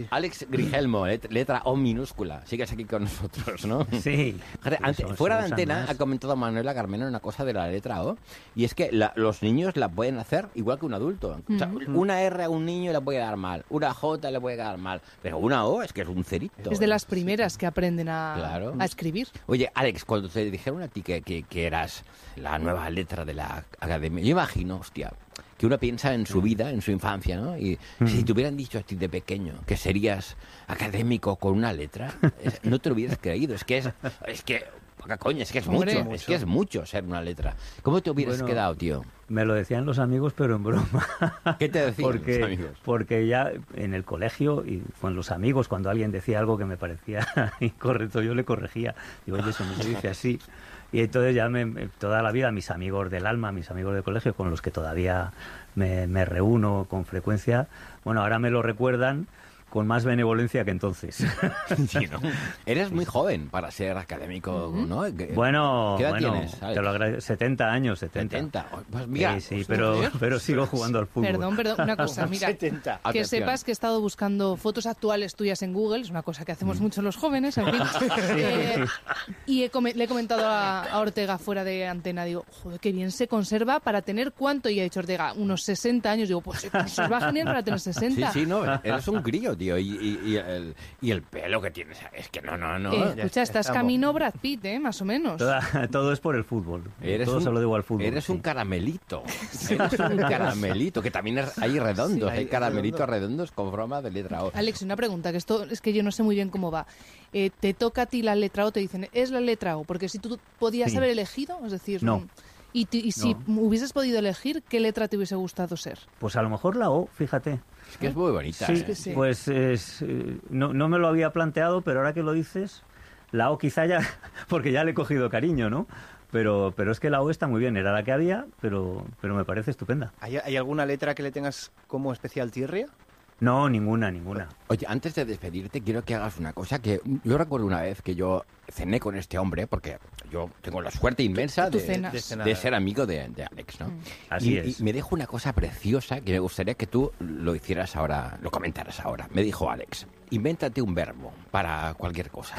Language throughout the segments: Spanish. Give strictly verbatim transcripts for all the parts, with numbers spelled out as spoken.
Alex Grigelmo, letra O minúscula. Sigues aquí con nosotros, ¿no? Sí. Fíjate, sí antes, son, fuera de son antena más. ha comentado Manuela Carmena una cosa de la letra O, y es que la, los niños la pueden hacer igual que un adulto. O sea, Mm. una R a un niño le puede dar mal, una J le puede dar mal, pero una O es que es un cerito. Es de las primeras que aprenden a, Claro. a escribir. Oye, Alex, cuando te dijeron a ti que, que, que eras la nueva letra de la academia, yo imagino, hostia, que uno piensa en su vida, en su infancia, ¿no? Y Mm. si te hubieran dicho a ti de pequeño que serías académico con una letra, es- no te lo hubieras creído. Es que es, es que, poca coña, es que es Hombre. mucho, es que es mucho ser una letra. ¿Cómo te hubieras Bueno, quedado, tío? Me lo decían los amigos, pero en broma. ¿Qué te decían porque, los amigos? Porque ya en el colegio y con los amigos, cuando alguien decía algo que me parecía incorrecto, yo le corregía. Digo, oye, eso no se dice así. Y entonces ya me, me- toda la vida mis amigos del alma, mis amigos del colegio, con los que todavía me, me reúno con frecuencia, bueno, ahora me lo recuerdan con más benevolencia que entonces. Sí, ¿no? Eres muy joven para ser académico, ¿no? ¿Qué- Bueno, ¿Qué edad bueno, tienes, Alex? te lo agradezco. setenta años, setenta. setenta. Pues mira, sí, sí, pero, pero sigo jugando al fútbol. Perdón, perdón, una cosa, mira. setenta. Que Atención. sepas que he estado buscando fotos actuales tuyas en Google, es una cosa que hacemos mucho los jóvenes, en fin. Eh, y he come- le he comentado a, a Ortega fuera de antena, digo, joder, qué bien se conserva para tener cuánto, y ha dicho Ortega, unos sesenta años, digo, pues se conserva genial para tener Sí, sesenta. sí, no, eres un crío, tío, y, y- y el, y el pelo que tienes, es que no, no, no. Eh, ya escucha, estás estamos. camino Brad Pitt, ¿eh? Más o menos. Toda- todo es por el fútbol. Eres todo un, se lo debo al fútbol. Eres sí. un caramelito. Eres un caramelito, que también es- hay redondos, Sí, hay hay caramelitos redondos con forma de letra O. Alex, una pregunta, que esto es que yo no sé muy bien cómo va. Eh, ¿Te toca a ti la letra O? Te dicen, ¿es la letra O? Porque si tú podías Sí. haber elegido, es decir... No. mm, Y, ti- y si hubieses podido elegir, ¿qué letra te hubiese gustado ser? Pues a lo mejor la O, fíjate. Es que es muy bonita. Sí, ¿eh? que sí. pues es, eh, no, no me lo había planteado, pero ahora que lo dices, la O quizá ya, porque ya le he cogido cariño, ¿no? Pero, pero es que la O está muy bien, era la que había, pero, pero me parece estupenda. ¿Hay, hay alguna letra que le tengas como especial tirria? No, ninguna, ninguna. Oye, antes de despedirte, quiero que hagas una cosa que yo recuerdo una vez que yo cené con este hombre, porque yo tengo la suerte inmensa Tú de, cenas. de- De cenar. de ser amigo de, de Alex, ¿no? Así y, es. y me dijo una cosa preciosa que me gustaría que tú lo hicieras ahora, lo comentaras ahora. Me dijo Alex, invéntate un verbo para cualquier cosa.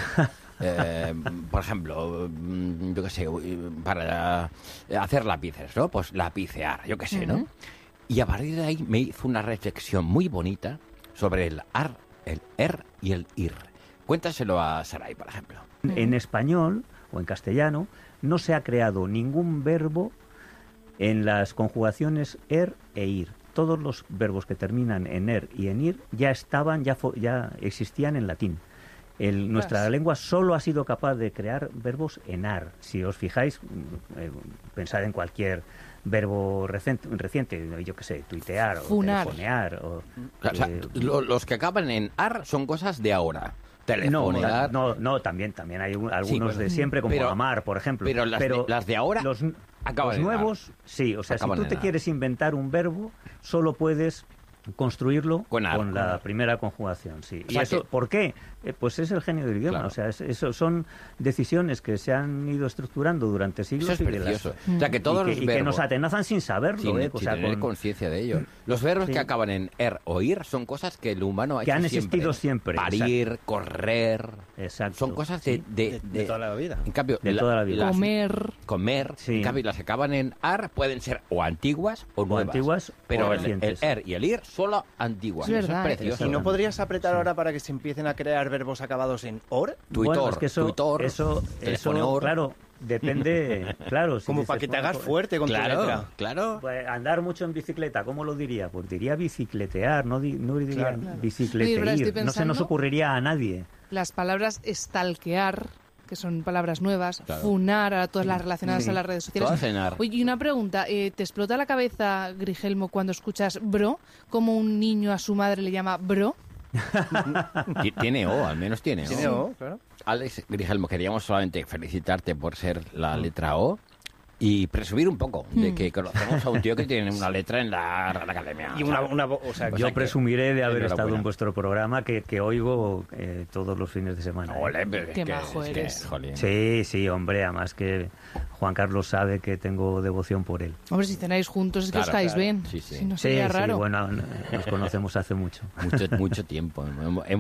Eh, por ejemplo, mm, yo qué sé, para hacer lápices, ¿no? Pues lapicear, yo qué sé, ¿no? Ujú. Y a partir de ahí me hizo una reflexión muy bonita sobre el ar, el er y el ir. Cuéntaselo a Saray, por ejemplo. En español o en castellano no se ha creado ningún verbo en las conjugaciones er e ir. Todos los verbos que terminan en er y en ir ya estaban, ya, fo- ya existían en latín. El- nuestra Ostras. lengua solo ha sido capaz de crear verbos en ar. Si os fijáis, mm, eh, pensad en cualquier verbo recente, reciente, yo qué sé, tuitear o Funar. telefonear. O, O sea, eh, lo- los que acaban en ar son cosas de ahora. no, Telefonear. no, no, también, también hay un- algunos bueno. de siempre, como Pero- amar, por ejemplo. pero las de- las de ahora los, acaban los en nuevos, sí, o sea, si Acaban tú en te ar. quieres inventar un verbo, solo puedes construirlo Con ar, con con la ar. primera conjugación, sí. O y sea eso, que- ¿por qué? Eh, pues es el genio del idioma, Claro. o sea, es- eso son decisiones que se han ido estructurando durante siglos Eso es y, de las- precioso. O sea, que todos y que, los y que verbos... nos atenazan sin saberlo, sin, ¿eh? O sin sea, tener con- conciencia de ello. Los verbos Sí. que acaban en er o ir son cosas que el humano ha Que hecho han existido siempre, Parir, correr... Exacto. Son cosas de... Sí. de, De- de de- toda la vida. En cambio, De toda la vida. las- Comer. comer, Sí. en cambio, las que acaban en ar pueden ser o antiguas o nuevas. antiguas pero o el, el recientes. er y el ir solo antiguas. Es Eso verdad, es precioso. ¿Y no podrías apretar ahora para que se empiecen a crear verbos acabados en or? Tuitor, Bueno, es que eso, tuitor, eso, telefoneor. eso, claro, depende, claro. si Como dices, para que te bueno, hagas pues, fuerte con tu Claro, letra. claro. pues, andar mucho en bicicleta, ¿cómo lo diría? Pues diría bicicletear, no, di- no diría Claro. Oye, pero bicicleteir. estoy No se nos pensando- ocurriría a nadie. Las palabras stalkear, que son palabras nuevas, Claro. funar, a todas las relacionadas Sí. a las redes sociales. Todas en ar. Oye, y una pregunta, eh, ¿te explota la cabeza, Grigelmo, cuando escuchas bro? ¿Cómo un niño a su madre le llama bro? Ti- Tiene O, al menos tiene O. Tiene O, claro. Alex Grigelmo, queríamos solamente felicitarte por ser la letra O y presumir un poco de Mm. que conocemos a un tío que tiene una letra en la Real Academia. Y una, una vo- o sea, Pues Yo hay que- presumiré de haber enhorabuena. estado en vuestro programa que, que oigo eh, todos los fines de semana. ¿eh? Ole, pero es Qué que- majo es que, eres. jolín. Sí, sí, hombre, además que Juan Carlos sabe que tengo devoción por él. Hombre, si cenáis juntos es que Claro, os caéis claro. bien. Sí, sí. Si no Sí, sería sí, raro. bueno, nos conocemos hace mucho. Mucho, mucho tiempo. Hemos,